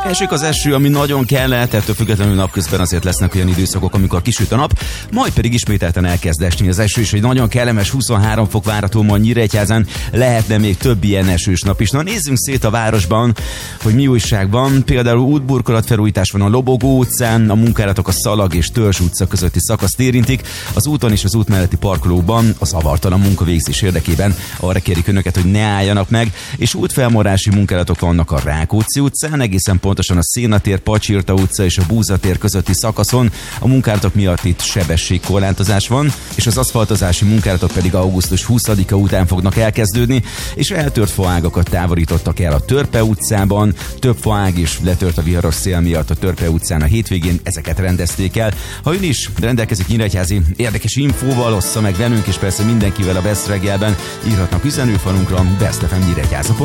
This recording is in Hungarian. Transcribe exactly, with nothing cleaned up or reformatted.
Esik az eső, ami nagyon kellett, ettől függetlenül napközben azért lesznek olyan időszakok, amikor kisüt a nap, majd pedig ismételten elkezd esni az eső, és egy nagyon kellemes huszonhárom fok várható ma Nyíregyházán, lehetne még több ilyen esős nap is. Na nézzünk szét a városban, hogy mi újság van. Például útburkolatfelújítás van a Lobogó utcán, a munkálatok a Szalag és Törzs utca közötti szakaszt érintik, az úton és az út melletti parkolóban a zavartalan munkavégzés érdekében arra kérik önöket, hogy ne álljanak meg, és útfelmorási munkálatok vannak a Rákóczi utcán, egészen pontosan a Szénatér, Pacsirta utca és a Búzatér közötti szakaszon. A munkálatok miatt itt sebességkorlátozás van, és az aszfaltozási munkálatok pedig augusztus huszadika után fognak elkezdődni, és eltört faágakat távolítottak el a Törpe utcában, több faág is letört a viharos szél miatt a Törpe utcán a hétvégén, ezeket rendezték el. Ha ön is rendelkezik nyíregyházi érdekes infóval, ossza meg velünk, és persze mindenkivel a Best reggelben írhatnak üzenőfalunkra, Best ef em Nyíregyháza.